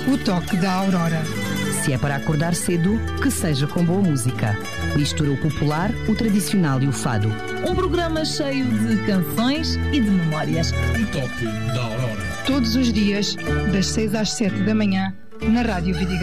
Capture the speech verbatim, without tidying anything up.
O toque da aurora. Se é para acordar cedo, que seja com boa música. Mistura o popular, o tradicional e o fado. Um programa cheio de canções e de memórias. O toque da aurora. Todos os dias, das seis às sete da manhã, na Rádio Vidigal.